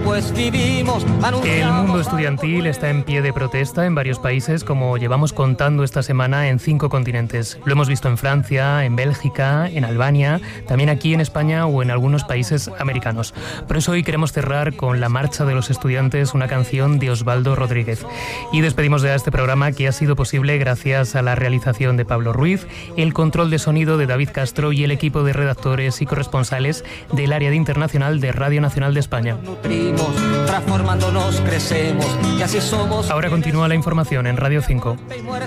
pues vivimos. El mundo estudiantil está en pie de protesta en varios países, como llevamos contando esta semana, en 5 continentes. Lo hemos visto en Francia, en Bélgica, en Albania, también aquí en España o en algunos países americanos. Por eso hoy queremos cerrar con La Marcha de los Estudiantes, una canción de Osvaldo Rodríguez. Y despedimos ya este programa, que ha sido posible gracias a la realización de Pablo Ruiz, el control de sonido de David Castro y el equipo de redactores y corresponsales del área de internacional de Radio Nacional de España. Transformándonos crecemos y así somos. Ahora continúa la información en Radio 5.